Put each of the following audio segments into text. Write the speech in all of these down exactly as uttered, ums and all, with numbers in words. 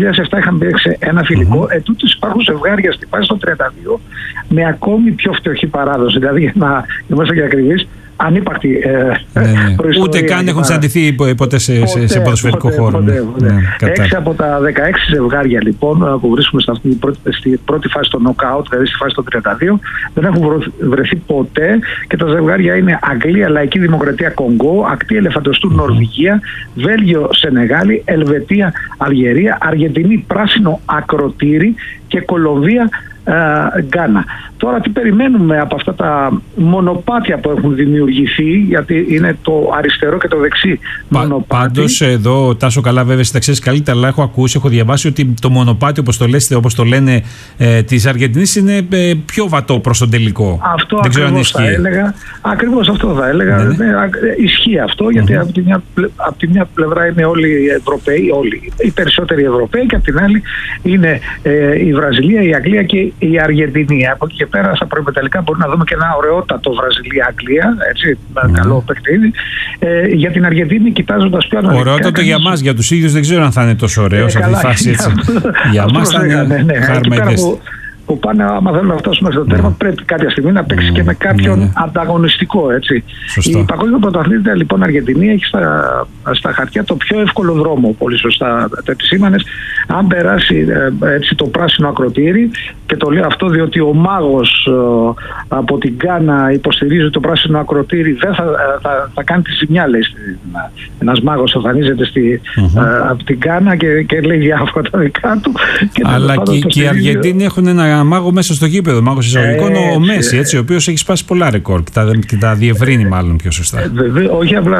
χιλιάδες επτά είχαν παίξει ένα φιλικό. Mm-hmm. Ετούτοις υπάρχουν ζευγάρια στη φάση των τριάντα δύο με ακόμη πιο φτωχή παράδοση. Δηλαδή, για να είμαστε και ακριβείς, ανύπαρκτη ε, ναι, ναι. Ούτε καν έχουν συναντηθεί ποτέ σε, ποτέ, σε ποδοσφαιρικό ποτέ, χώρο. Ποτέ, ποτέ. Ναι, έξι από τα δεκαέξι ζευγάρια λοιπόν που βρίσκουμε στην αυτή, πρώτη, στη πρώτη φάση των νοκάουτ, δηλαδή στη φάση των τριάντα δύο, δεν έχουν βρεθεί ποτέ, και τα ζευγάρια είναι Αγγλία, Λαϊκή Δημοκρατία Κονγκό, Ακτή Ελεφαντοστού mm-hmm. Νορβηγία, Βέλγιο Σενεγάλη, Ελβετία Αλγερία, Αργεντινή Πράσινο Ακροτήρι και Κολομβία Γκάνα. Τώρα τι περιμένουμε από αυτά τα μονοπάτια που έχουν δημιουργηθεί, γιατί είναι το αριστερό και το δεξί Πα, μονοπάτι. Πάντως εδώ, Τάσο, καλά βέβαια εσύ τα ξέρεις καλύτερα, αλλά έχω ακούσει, έχω διαβάσει ότι το μονοπάτι, όπως το, λέστε, όπως το λένε, ε, της Αργεντινής είναι ε, πιο βατό προς τον τελικό. Αυτό δεν ξέρω ακριβώς αν θα έλεγα. Ακριβώς αυτό θα έλεγα. Ναι, ναι. Ναι, ισχύει αυτό, γιατί mm-hmm. από, τη μια, από τη μια πλευρά είναι όλοι οι Ευρωπαίοι, όλοι οι περισσότεροι Ευρωπαίοι, και από την άλλη είναι ε, η Βραζιλία, η Αγγλία και η Αργεντινή. Από εκεί και πέρα στα προημεταλλικά μπορεί να δούμε και ένα ωραιότατο Βραζιλία-Αγγλία, έτσι, mm. καλό παιχνίδι. Ε, για την Αργεντινή, κοιτάζοντας πιο αναλυτικά. Ωραιότατο για μας, για τους ίδιους δεν ξέρω αν θα είναι τόσο ωραίο ε, σε αυτή τη φάση. Έτσι. Για μας θα είναι ναι, ναι. χάρμα ευαίσθητη. Που πάνε, άμα θέλουν να φτάσουν μέχρι το τέρμα, mm. πρέπει κάποια στιγμή να παίξει mm. και με κάποιον mm. ανταγωνιστικό. Έτσι. Η παγκόσμια πρωταθλήτρια λοιπόν Αργεντινή έχει στα, στα χαρτιά το πιο εύκολο δρόμο. Πολύ σωστά το επισήμανες. Αν περάσει έτσι το πράσινο ακροτήρι, και το λέω αυτό διότι ο μάγος ε, από την Γκάνα υποστηρίζει το πράσινο ακροτήρι, δεν θα, θα, θα κάνει τη ζημιά, λέει. Ένας μάγος εμφανίζεται στη, mm-hmm. ε, από την Γκάνα και, και λέει διάφορα τα δικά του. Και αλλά και, και οι Αργεντίνοι έχουν ένα μάγο μέσα στο γήπεδο, μάγος εισαγωγικών, ο Μέση, έτσι, ο οποίος έχει σπάσει πολλά ρεκόρ και τα, και τα διευρύνει μάλλον πιο σωστά. Ε, δε, όχι απλά,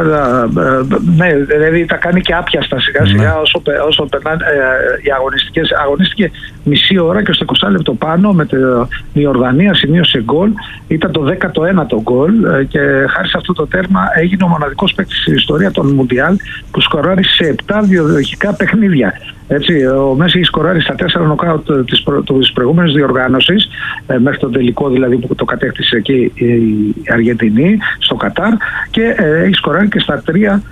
ναι, δηλαδή τα κάνει και άπιαστα σιγά σιγά ναι. όσο, όσο περνάνε ε, οι αγωνιστικές. Αγωνίστηκε μισή ώρα και στο είκοσι λεπτό πάνω με την Ιορδανία, σημείωσε γκολ. Ήταν το δέκατο ένατο γκολ και χάρη σε αυτό το τέρμα έγινε ο μοναδικός παίκτης στην ιστορία των Μουντιάλ που σκοράρει σε επτά διαδοχικά παιχνίδια. Έτσι, ο Μέση έχει σκοράρει στα τέσσερα νοκάουτ της, προ, της προηγούμενης διοργάνωσης, ε, μέχρι τον τελικό δηλαδή που το κατέκτησε και η, η Αργεντινή στο Κατάρ, και ε, έχει σκοράρει και στα τρία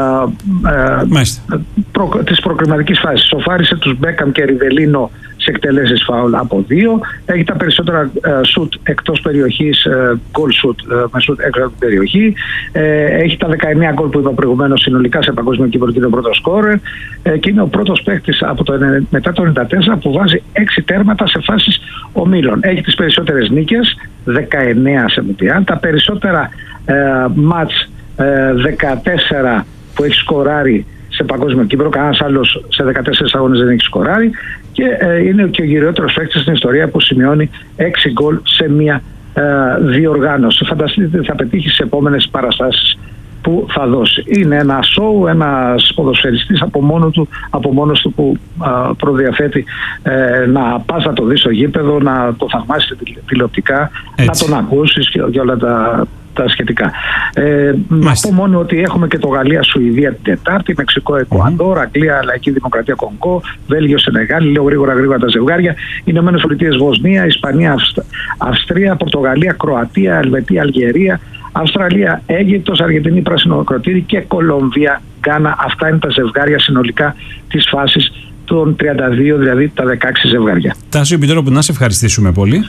ε, ε, προ, της προκριματικής φάσης. Σοφάρισε τους Μπέκαμ και Ριβελίνο σε εκτελέσεις φάουλ από δύο. Έχει τα περισσότερα ε, σουτ εκτός περιοχής, γκολ σουτ με σουτ έξω από την περιοχή. Ε, έχει τα δεκαεννέα γκολ που είπα προηγουμένως συνολικά σε παγκόσμιο κύπελλο και είναι ο πρώτος σκόρερ. Ε, και είναι ο πρώτος παίκτης από το, μετά το ενενήντα τέσσερα που βάζει έξι τέρματα σε φάσεις ομίλων. Έχει τις περισσότερες νίκες, δεκαεννέα σε Μουντιάλ. Τα περισσότερα ε, μάτς, ε, δεκατέσσερα που έχει σκοράρει σε παγκόσμιο κύπελλο, κανένας άλλος σε δεκατέσσερις αγώνες δεν έχει σκοράρει, και ε, είναι και ο γυριότερος παίκτης στην ιστορία που σημειώνει έξι γκολ σε μία ε, διοργάνωση. Φανταστείτε τι θα πετύχει στις επόμενες παραστάσεις που θα δώσει. Είναι ένα σοου, ένας ποδοσφαιριστής από, μόνο του, από μόνος του που α, προδιαθέτει ε, να πας να το δεις στο γήπεδο, να το θαυμάσεις τηλεοπτικά, να τον ακούσεις και, και όλα τα, τα σχετικά. Ε, να πω μόνο ότι έχουμε και το Γαλλία-Σουηδία την Τετάρτη, Μεξικό, Εκουαδόρ, mm-hmm. Αγγλία, Λαϊκή Δημοκρατία Κονγκό, Βέλγιο, Σενεγάλη, λέω γρήγορα γρήγορα τα ζευγάρια, Ηνωμένες Πολιτείες, Βοσνία, Ισπανία, Αυστ... Αυστρία, Πορτογαλία, Κροατία, Ελβετία, Αλγερία, Αυστραλία, Αίγυπτος, Αργεντινή, Πράσινο Ακροτήρι και Κολομβία, Γκάνα. Αυτά είναι τα ζευγάρια συνολικά της φάσης των τριάντα δύο, δηλαδή τα δεκαέξι ζευγάρια. Τάσο Επιτρόπου, να σε ευχαριστήσουμε πολύ.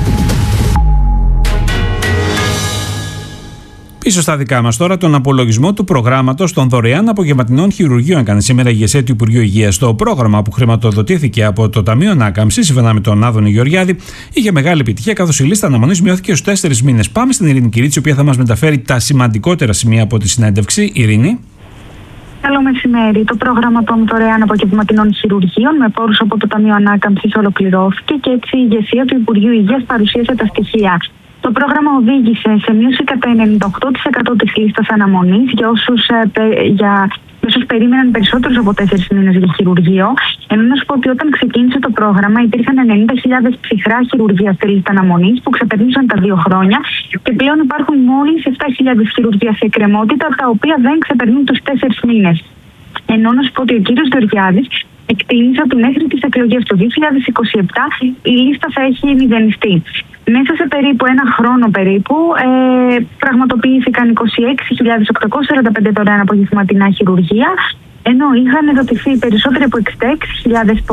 Πίσω στα δικά μας τώρα, τον απολογισμό του προγράμματος των δωρεάν απογευματινών χειρουργείων έκανε σήμερα η ηγεσία του Υπουργείου Υγείας. Το πρόγραμμα που χρηματοδοτήθηκε από το Ταμείο Ανάκαμψης, σύμφωνα με τον Άδωνη Γεωργιάδη, είχε μεγάλη επιτυχία, καθώς η λίστα αναμονής μειώθηκε στους τέσσερις μήνες. Πάμε στην Ειρήνη Κυρίτσι, η οποία θα μας μεταφέρει τα σημαντικότερα σημεία από τη συνέντευξη. Ειρήνη. Καλό μεσημέρι. Το πρόγραμμα των δωρεάν απογευματινών χειρουργείων με πόρους από το Ταμείο Ανάκαμψης ολοκληρώθηκε και έτσι η ηγεσία του Υπουργείου Υγείας παρουσίασε τα στοιχεία. Το πρόγραμμα οδήγησε σε μείωση κατά ενενήντα οκτώ τοις εκατό της λίστας αναμονής για όσους, για όσους περίμεναν περισσότερους από τέσσερις μήνες για χειρουργείο. Ενώ να σου πω ότι όταν ξεκίνησε το πρόγραμμα υπήρχαν ενενήντα χιλιάδες ψυχρά χειρουργία στη λίστα αναμονής που ξεπερνούσαν τα δύο χρόνια και πλέον υπάρχουν μόλις επτά χιλιάδες χειρουργία σε εκκρεμότητα τα οποία δεν ξεπερνούν τους τέσσερις μήνες. Ενώ να σου πω ότι ο κύριος Γεωργιάδης εκτίμησε ότι μέχρι τις εκλογές του δύο χιλιάδες είκοσι επτά η λίστα θα έχει μηδενιστεί. Μέσα σε περίπου ένα χρόνο περίπου ε, πραγματοποιήθηκαν είκοσι έξι χιλιάδες οκτακόσιες σαράντα πέντε δωρεάν απογευματινά χειρουργία, ενώ είχαν δοτηθεί περισσότεροι από εξήντα έξι χιλιάδες